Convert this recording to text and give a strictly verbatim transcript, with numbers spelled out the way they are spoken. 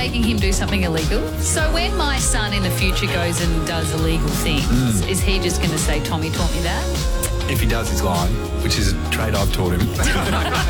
making him do something illegal? So when my son in the future goes and does illegal things, mm. is he just going to say, Tommy taught me that? If he does, he's lying, which is a trait I've taught him.